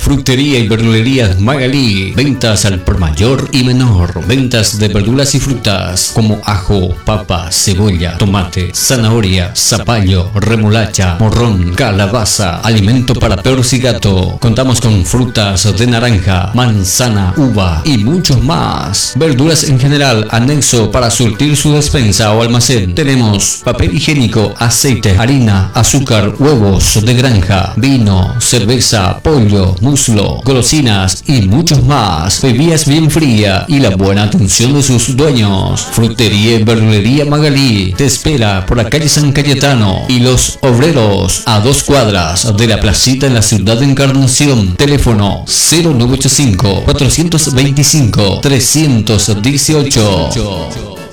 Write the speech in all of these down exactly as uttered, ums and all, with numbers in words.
Frutería y verdulería Magalí. Ventas al por mayor y menor. Ventas de verduras y frutas como ajo, papa, cebolla, tomate, zanahoria, zapallo, remolacha, morrón, calabaza, alimento para perros y gato. Contamos con frutas de naranja, manzana, uva y muchos más. Verduras en general, anexo para surtir su despensa o almacén. Tenemos papel higiénico, aceite, harina, azúcar, huevos de granja, vino, cerveza, pollo, muslo, golosinas y muchos más. Bebidas bien fría y la buena atención de sus dueños. Frutería y verdulería Magalí te espera por la calle San Cayetano y Los Obreros, a dos cuadras de la placita en la ciudad de Encarnación. Teléfono cero nueve ocho cinco, cuatro dos cinco, tres uno ocho.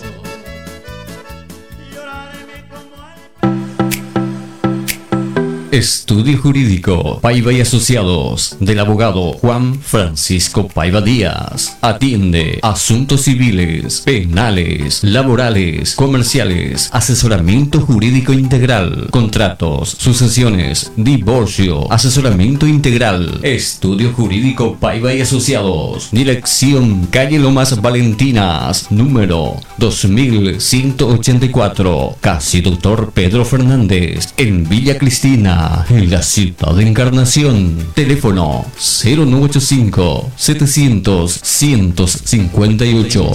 Estudio Jurídico Paiva y Asociados del abogado Juan Francisco Paiva Díaz. Atiende asuntos civiles, penales, laborales, comerciales, asesoramiento jurídico integral, contratos, sucesiones, divorcio, asesoramiento integral. Estudio Jurídico Paiva y Asociados. Dirección calle Lomas Valentinas, número dos mil ciento ochenta y cuatro. Casi Doctor Pedro Fernández, en Villa Cristina, en la ciudad de Encarnación. Teléfono cero nueve ocho cinco, setecientos, ciento cincuenta y ocho.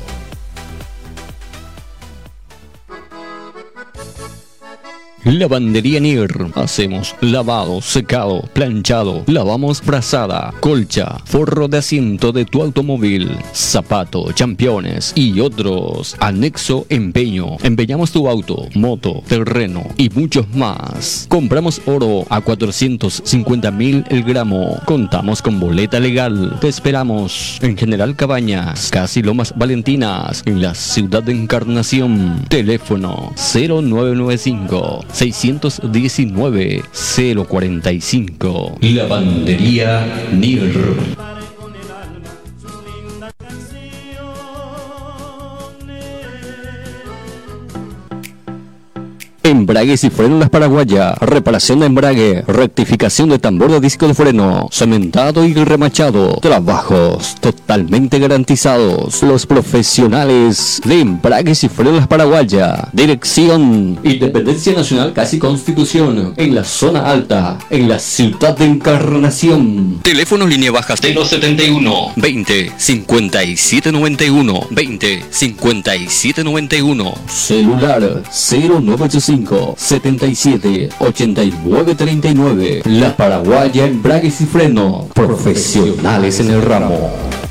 Lavandería Nier. Hacemos lavado, secado, planchado, lavamos frazada, colcha, forro de asiento de tu automóvil, zapato, championes y otros. Anexo empeño. Empeñamos tu auto, moto, terreno y muchos más. Compramos oro a cuatrocientos cincuenta mil el gramo. Contamos con boleta legal. Te esperamos en General Cabañas, casi Lomas Valentinas, en la ciudad de Encarnación. Teléfono cero nueve nueve cinco, seiscientos diecinueve, cero cuarenta y cinco. Lavandería Nier. Embragues y frenos Las Paraguayas. Reparación de embrague, rectificación de tambor de disco de freno, cementado y remachado. Trabajos totalmente garantizados. Los profesionales de Embragues y frenos Las Paraguayas. Dirección Independencia Nacional, casi Constitución, en la zona alta, en la ciudad de Encarnación. Teléfono línea baja cero setenta y uno, veinte, cincuenta y siete noventa y uno, veinte, cincuenta y siete noventa y uno. Celular cero nueve ocho cinco, setenta y siete, ochenta y nueve treinta y nueve. La Paraguaya Embragues y Freno, profesionales en el ramo.